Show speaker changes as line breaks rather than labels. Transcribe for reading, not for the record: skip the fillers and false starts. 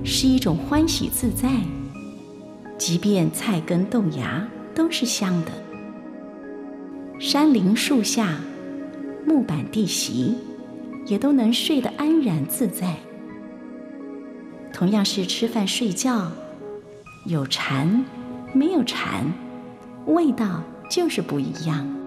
是一种欢喜自在，即便菜根豆芽都是香的。山林树下，木板地席，也都能睡得安然自在。同样是吃饭睡觉，有蝉没有蝉，味道就是不一样。